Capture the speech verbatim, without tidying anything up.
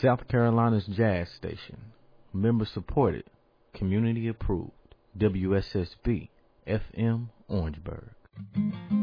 South Carolina's jazz station. Member supported. Community approved. W S S B F M Orangeburg.